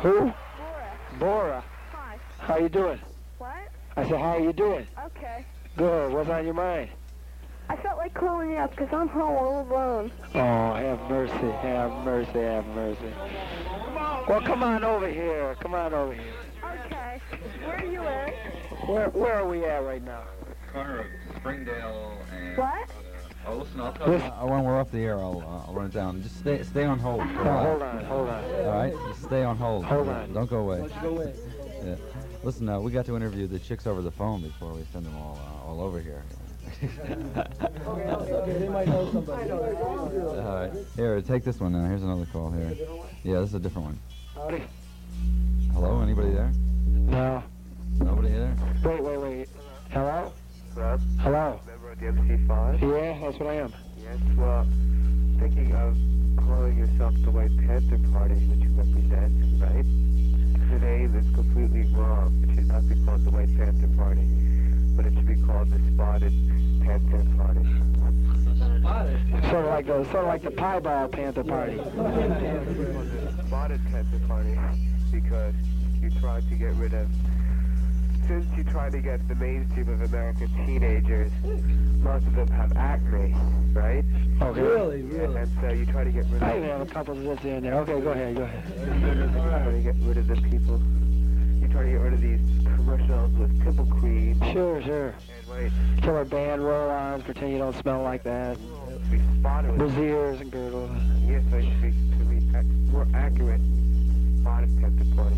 Who? Bora. Bora. Hi. How you doing? What? I said, how are you doing? Okay. Good. What's on your mind? I felt like calling you up because I'm home all alone. Oh, have mercy, have mercy, have mercy. Well, come on over here. Come on over here. Okay. Where do you live? Where are we at right now? Corner of Springdale and... What? Oh, listen, I'll tell you. When we're off the air, I'll run it down. Just stay on hold. Oh, hold on. All right, just stay on hold. Hold on. Don't go away. Yeah. Listen, we got to interview the chicks over the phone before we send them all over here. Okay, they might know somebody. All right, here, take this one now. Here's another call here. Yeah, this is a different one. Howdy. Hello, anybody there? No. Nobody there? Wait. Hello? Rob, Hello? member of the MC5? Yeah, that's what I am. Yes, well, thinking of calling yourself the White Panther Party, which you represent, right? The name is completely wrong. It should not be called the White Panther Party, but it should be called the Spotted Panther Party. Sort of like the Piebald Panther Party. The Spotted Panther Party, because you tried to get rid of... Since you try to get the mainstream of American teenagers, most of them have acne, right? Okay. Really? And so you try to get rid of... I even have a couple of this in there. Okay, go ahead. You try to get rid of the people. You try to get rid of these commercials with pimple cream. Sure. And wait, Killer band roll-ons, pretend you don't smell like that. to be spotted with... Braziers and girdles. Yes, I think to be more accurate, Spotted Panther Party.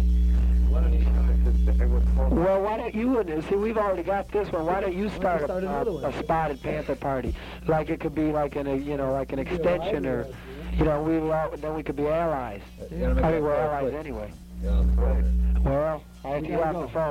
Well, why don't you, see, we've already got this one. Why don't you start a Spotted Panther Party? Like it could be like an extension, or, then we could be allies. I mean, we're allies anyway. Yeah, Well, I have to get off the phone.